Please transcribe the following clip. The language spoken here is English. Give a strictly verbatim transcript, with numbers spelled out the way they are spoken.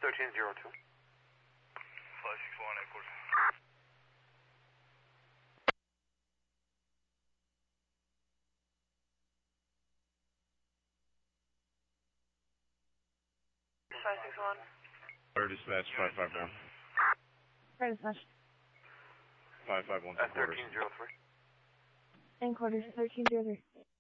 thirteen zero two. five six one, eight quarters. five six one. Or dispatch five five one. Right, dispatch. five five one. At thirteen zero three. In quarters, thirteen zero three.